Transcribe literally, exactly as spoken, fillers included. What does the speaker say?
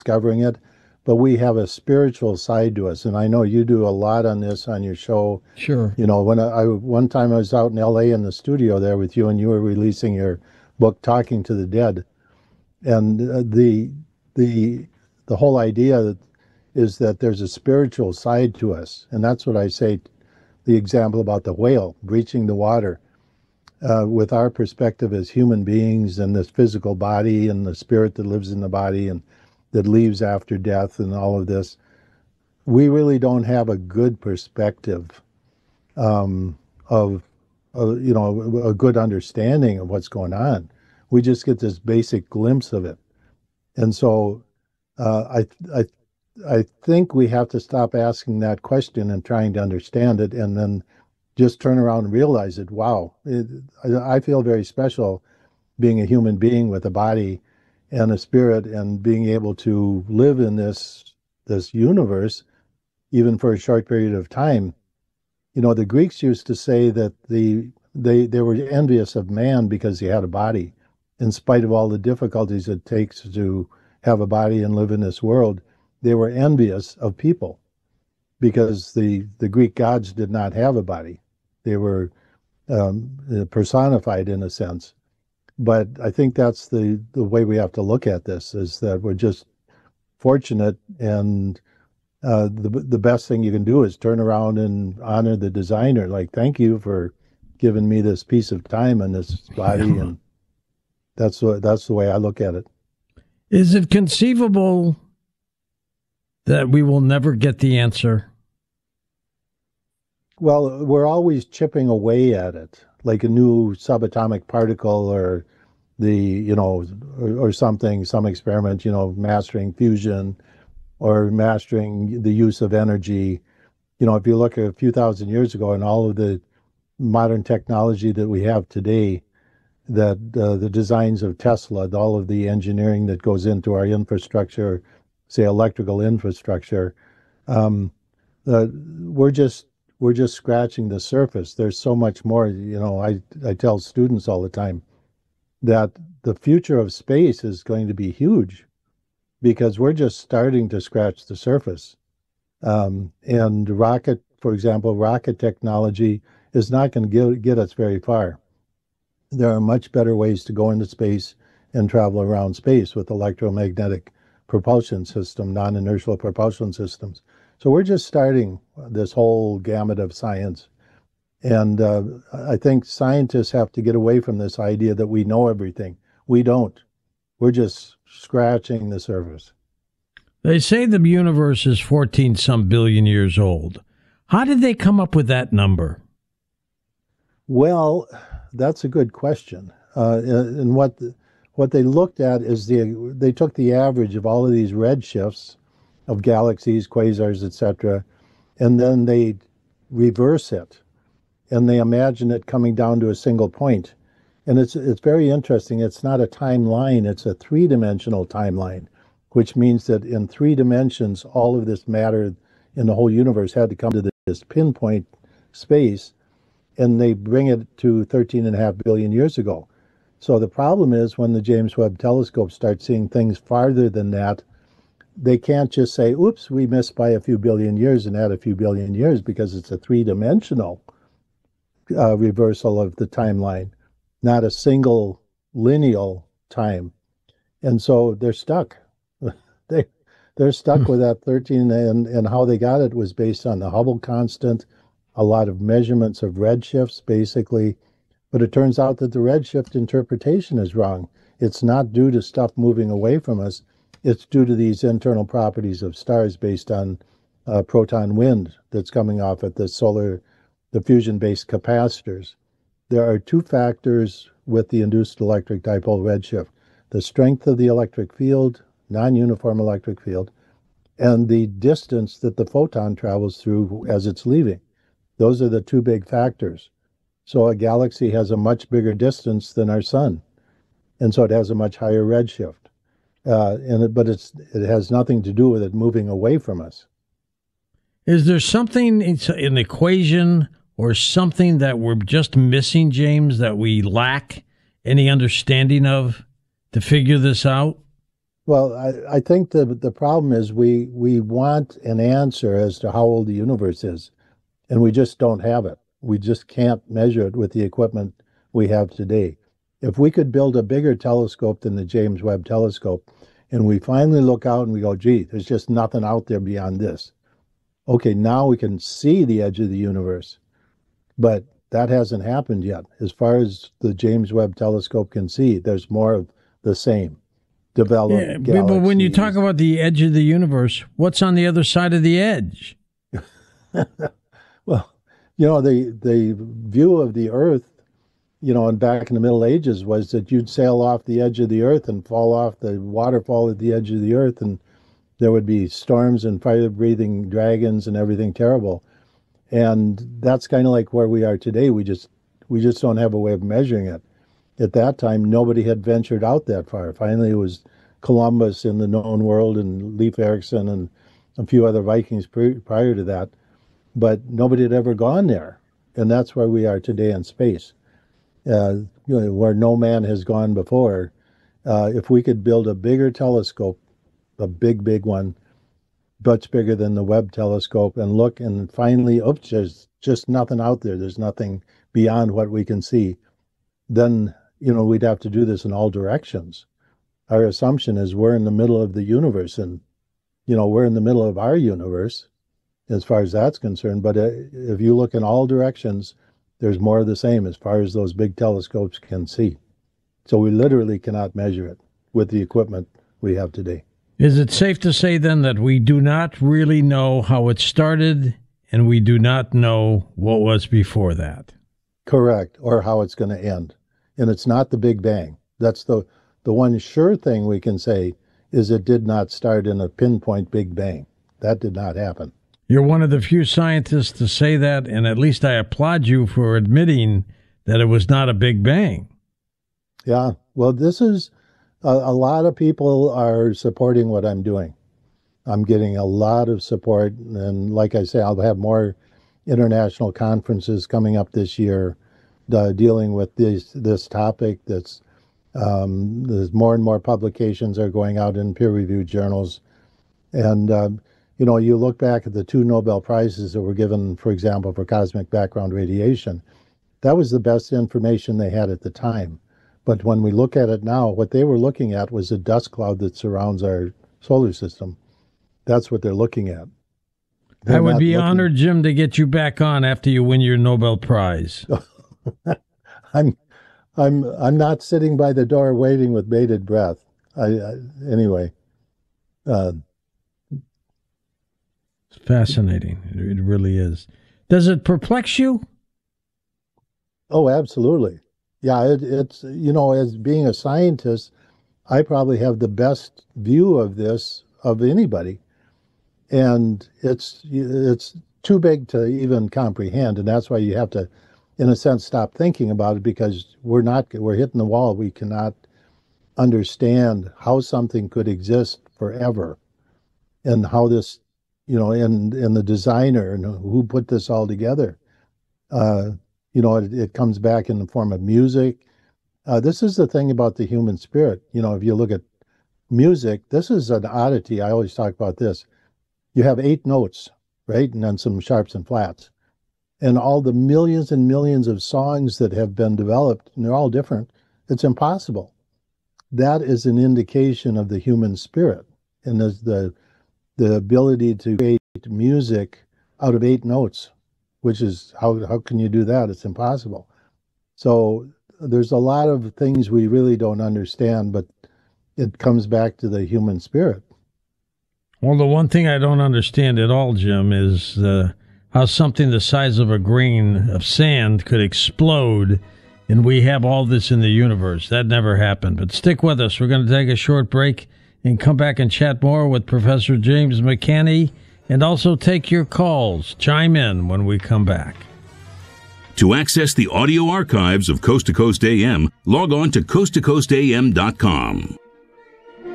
discovering it, but we have a spiritual side to us. And I know you do a lot on this on your show. Sure. You know, when I, I one time I was out in L A in the studio there with you, and you were releasing your book, Talking to the Dead, and uh, the the the whole idea is that there's a spiritual side to us, and that's what I say. The example about the whale breaching the water, uh, with our perspective as human beings and this physical body and the spirit that lives in the body and that leaves after death and all of this, we really don't have a good perspective um, of, of, you know, a good understanding of what's going on. We just get this basic glimpse of it. And so uh, I, I, I think we have to stop asking that question and trying to understand it, and then just turn around and realize it. Wow, it, I, I feel very special being a human being with a body and a spirit, and being able to live in this this universe, even for a short period of time. You know, the Greeks used to say that the they they were envious of man because he had a body, in spite of all the difficulties it takes to have a body and live in this world. They were envious of people because the the Greek gods did not have a body. They were um, personified in a sense. But I think that's the the way we have to look at this, is that we're just fortunate, and uh, the the best thing you can do is turn around and honor the designer. Like, thank you for giving me this piece of time and this body, and that's what that's the way I look at it. Is it conceivable that we will never get the answer? Well, we're always chipping away at it, like a new subatomic particle, or the, you know, or, or something, some experiment, you know, mastering fusion or mastering the use of energy. You know, if you look at a few thousand years ago and all of the modern technology that we have today, that uh, the designs of Tesla, all of the engineering that goes into our infrastructure, say electrical infrastructure, um, uh, we're just we're just scratching the surface. There's so much more. You know, I I tell students all the time that the future of space is going to be huge, because we're just starting to scratch the surface. Um, and rocket, for example, rocket technology is not going to get, get us very far. There are much better ways to go into space and travel around space with electromagnetic propulsion system, non-inertial propulsion systems. So we're just starting this whole gamut of science. And uh, I think scientists have to get away from this idea that we know everything. We don't. We're just scratching the surface. They say the universe is fourteen some billion years old. How did they come up with that number? Well, that's a good question. Uh, and what the, what they looked at is the they took the average of all of these redshifts of galaxies, quasars, et cetera, and then they reverse it, and they imagine it coming down to a single point. And it's it's very interesting. It's not a timeline, it's a three-dimensional timeline, which means that in three dimensions, all of this matter in the whole universe had to come to this pinpoint space, and they bring it to thirteen and a half billion years ago. So the problem is, when the James Webb Telescope starts seeing things farther than that, they can't just say, oops, we missed by a few billion years and add a few billion years, because it's a three-dimensional uh, reversal of the timeline, not a single lineal time. And so they're stuck. they, they're stuck with that thirteen, and, and how they got it was based on the Hubble constant, a lot of measurements of redshifts, basically. But it turns out that the redshift interpretation is wrong. It's not due to stuff moving away from us. It's due to these internal properties of stars based on uh, proton wind that's coming off at the solar, the fusion-based capacitors. There are two factors with the induced electric dipole redshift: the strength of the electric field, non-uniform electric field, and the distance that the photon travels through as it's leaving. Those are the two big factors. So a galaxy has a much bigger distance than our sun, and so it has a much higher redshift. Uh, and it, but it's it has nothing to do with it moving away from us. Is there something in an equation or something that we're just missing, James, that we lack any understanding of to figure this out? Well, I, I think the the problem is we we want an answer as to how old the universe is, and we just don't have it. We just can't measure it with the equipment we have today. If we could build a bigger telescope than the James Webb Telescope, and we finally look out and we go, gee, there's just nothing out there beyond this. Okay, now we can see the edge of the universe, but that hasn't happened yet. As far as the James Webb Telescope can see, there's more of the same developed Yeah, galaxies. but when you talk about the edge of the universe, what's on the other side of the edge? Well, you know, the the view of the Earth, you know, and back in the Middle Ages was that you'd sail off the edge of the Earth and fall off the waterfall at the edge of the Earth, and there would be storms and fire-breathing dragons and everything terrible. And that's kind of like where we are today. We just we just don't have a way of measuring it. At that time, nobody had ventured out that far. Finally, it was Columbus in the known world and Leif Erikson and a few other Vikings pre- prior to that. But nobody had ever gone there. And that's where we are today in space, uh, you know, where no man has gone before. Uh, if we could build a bigger telescope, a big, big one, much bigger than the Webb telescope, and look and finally, oops, there's just nothing out there. There's nothing beyond what we can see. Then, you know, we'd have to do this in all directions. Our assumption is we're in the middle of the universe, and, you know, we're in the middle of our universe as far as that's concerned. But if you look in all directions, there's more of the same as far as those big telescopes can see. So we literally cannot measure it with the equipment we have today. Is it safe to say then that we do not really know how it started and we do not know what was before that? Correct, or how it's going to end. And it's not the Big Bang. That's the the one sure thing we can say is it did not start in a pinpoint Big Bang. That did not happen. You're one of the few scientists to say that, and at least I applaud you for admitting that it was not a Big Bang. Yeah, well, this is, a, a lot of people are supporting what I'm doing. I'm getting a lot of support, and like I say, I'll have more international conferences coming up this year uh, dealing with this this topic. That's um, there's more and more publications are going out in peer-reviewed journals, and um, you know, you look back at the two Nobel Prizes that were given, for example, for cosmic background radiation. That was the best information they had at the time. But when we look at it now, what they were looking at was a dust cloud that surrounds our solar system. That's what they're looking at. They're I would be looking... honored, Jim, to get you back on after you win your Nobel Prize. I'm, I'm, I'm not sitting by the door waiting with bated breath. I, I anyway. Uh, it's fascinating. It really is. Does it perplex you? Oh, absolutely. Yeah, it, it's, you know, as being a scientist, I probably have the best view of this of anybody. And it's it's too big to even comprehend. And that's why you have to, in a sense, stop thinking about it, because we're not, we're hitting the wall. We cannot understand how something could exist forever and how this, you know, and, and the designer and who put this all together. Uh, You know, it, it comes back in the form of music. Uh, this is the thing about the human spirit. You know, if you look at music, this is an oddity. I always talk about this. You have eight notes, right? And then some sharps and flats. And all the millions and millions of songs that have been developed, and they're all different, it's impossible. That is an indication of the human spirit and the, the, the ability to create music out of eight notes. Which is, how how can you do that? It's impossible. So there's a lot of things we really don't understand, but it comes back to the human spirit. Well, the one thing I don't understand at all, Jim, is uh, how something the size of a grain of sand could explode, and we have all this in the universe. That never happened. But stick with us. We're going to take a short break and come back and chat more with Professor James McCanney, and also take your calls. Chime in when we come back. To access the audio archives of Coast to Coast A M, log on to coast to coast a m dot com.